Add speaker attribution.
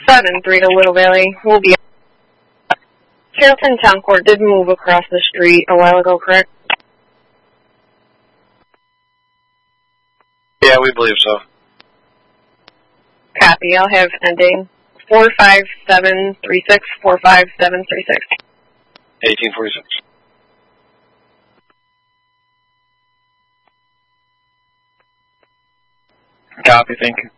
Speaker 1: 7-3 to Little Valley. We'll be. Carrollton Town Court did move across the street a while ago, correct?
Speaker 2: Yeah, we believe so.
Speaker 1: Copy. I'll have ending 45736, 45736.
Speaker 2: 1846.
Speaker 3: Copy, thank you.